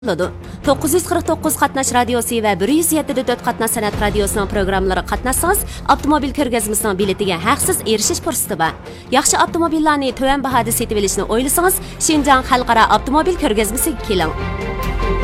949 qatnash radiosi va 107.4 qatnash san'at radiosining programmalari qatnashsangiz, avtomobil ko'rgazmasining biletiga haqsiz erishish fursati bor. Yaxshi avtomobillarni to'van bahoda sotib olishni o'ylasangiz, Xinjiang xalqaro avtomobil ko'rgazmasiga keling.